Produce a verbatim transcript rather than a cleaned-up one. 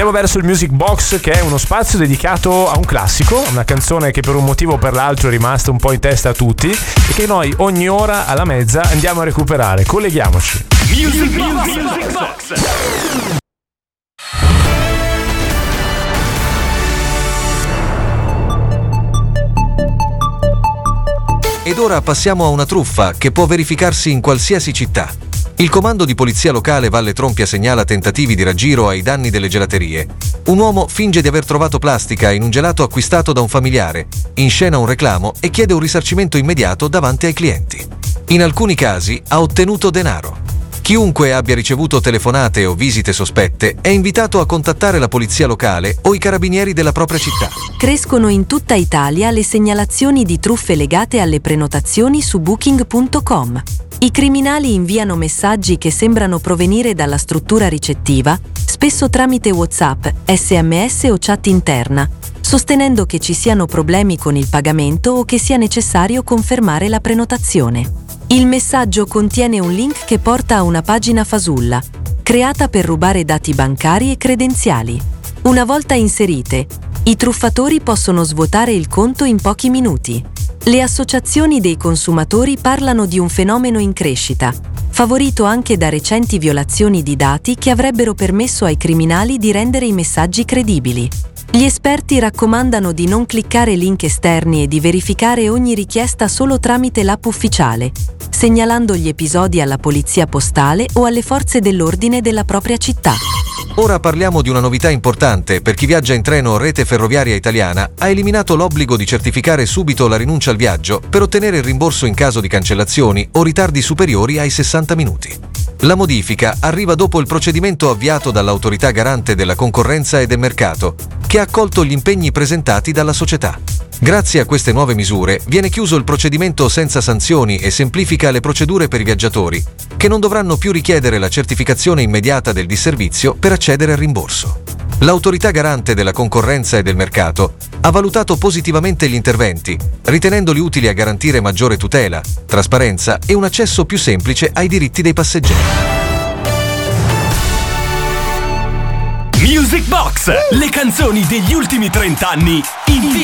Andiamo verso il Music Box, che è uno spazio dedicato a un classico, una canzone che per un motivo o per l'altro è rimasta un po' in testa a tutti e che noi ogni ora alla mezza andiamo a recuperare. Colleghiamoci. Music Box. Music Box. Ed ora passiamo a una truffa che può verificarsi in qualsiasi città. Il comando di polizia locale Valle Trompia segnala tentativi di raggiro ai danni delle gelaterie. Un uomo finge di aver trovato plastica in un gelato acquistato da un familiare, inscena un reclamo e chiede un risarcimento immediato davanti ai clienti. In alcuni casi ha ottenuto denaro. Chiunque abbia ricevuto telefonate o visite sospette è invitato a contattare la polizia locale o i carabinieri della propria città. Crescono in tutta Italia le segnalazioni di truffe legate alle prenotazioni su booking punto com. I criminali inviano messaggi che sembrano provenire dalla struttura ricettiva, spesso tramite WhatsApp, S M S o chat interna, sostenendo che ci siano problemi con il pagamento o che sia necessario confermare la prenotazione. Il messaggio contiene un link che porta a una pagina fasulla, creata per rubare dati bancari e credenziali. Una volta inserite, i truffatori possono svuotare il conto in pochi minuti. Le associazioni dei consumatori parlano di un fenomeno in crescita, favorito anche da recenti violazioni di dati che avrebbero permesso ai criminali di rendere i messaggi credibili. Gli esperti raccomandano di non cliccare link esterni e di verificare ogni richiesta solo tramite l'app ufficiale, segnalando gli episodi alla polizia postale o alle forze dell'ordine della propria città. Ora parliamo di una novità importante. Per chi viaggia in treno o rete ferroviaria italiana ha eliminato l'obbligo di certificare subito la rinuncia al viaggio per ottenere il rimborso in caso di cancellazioni o ritardi superiori ai sessanta minuti. La modifica arriva dopo il procedimento avviato dall'Autorità Garante della Concorrenza e del Mercato, che ha accolto gli impegni presentati dalla società. Grazie a queste nuove misure viene chiuso il procedimento senza sanzioni e semplifica le procedure per i viaggiatori, che non dovranno più richiedere la certificazione immediata del disservizio per accedere al rimborso. L'Autorità Garante della Concorrenza e del Mercato ha valutato positivamente gli interventi, ritenendoli utili a garantire maggiore tutela, trasparenza e un accesso più semplice ai diritti dei passeggeri. Music Box, le canzoni degli ultimi trenta anni in